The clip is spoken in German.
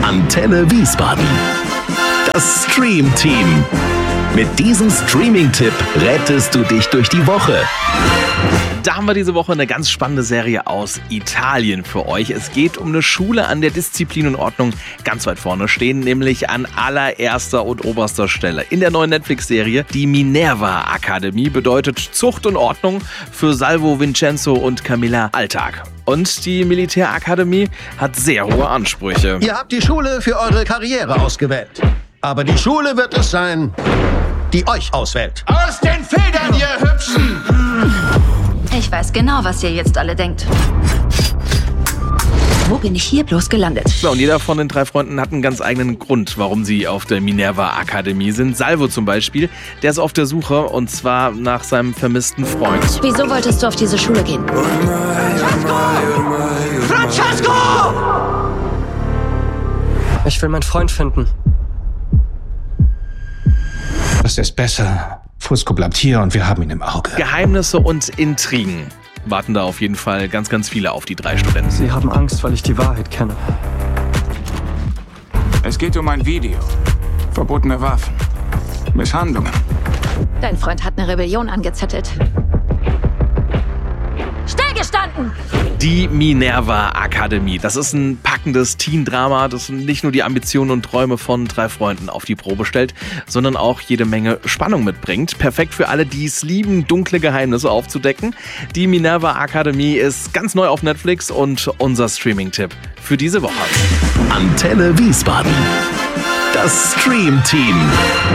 Antenne Wiesbaden. Das Stream Team. Mit diesem Streaming-Tipp rettest du dich durch die Woche. Da haben wir diese Woche eine ganz spannende Serie aus Italien für euch. Es geht um eine Schule, an der Disziplin und Ordnung ganz weit vorne stehen, nämlich an allererster und oberster Stelle. In der neuen Netflix-Serie Die Minerva-Akademie bedeutet Zucht und Ordnung für Salvo, Vincenzo und Camilla Alltag. Und die Militärakademie hat sehr hohe Ansprüche. Ihr habt die Schule für eure Karriere ausgewählt. Aber die Schule wird es sein, die euch auswählt. Aus den Federn, ihr Hübschen! Ich weiß genau, was ihr jetzt alle denkt. Wo bin ich hier bloß gelandet? Ja, und jeder von den 3 Freunden hat einen ganz eigenen Grund, warum sie auf der Minerva-Akademie sind. Salvo zum Beispiel, der ist auf der Suche, und zwar nach seinem vermissten Freund. Wieso wolltest du auf diese Schule gehen? Francesco! Ich will meinen Freund finden. Das ist besser. Fusco bleibt hier und wir haben ihn im Auge. Geheimnisse und Intrigen warten da auf jeden Fall ganz, ganz viele auf die 3 Studenten. Sie haben Angst, weil ich die Wahrheit kenne. Es geht um ein Video. Verbotene Waffen. Misshandlungen. Dein Freund hat eine Rebellion angezettelt. Stillgestanden! Die Minerva-Akademie. Das ist ein packendes Teen-Drama, das nicht nur die Ambitionen und Träume von 3 Freunden auf die Probe stellt, sondern auch jede Menge Spannung mitbringt. Perfekt für alle, die es lieben, dunkle Geheimnisse aufzudecken. Die Minerva-Akademie ist ganz neu auf Netflix und unser Streaming-Tipp für diese Woche. Antenne Wiesbaden. Das Stream Team.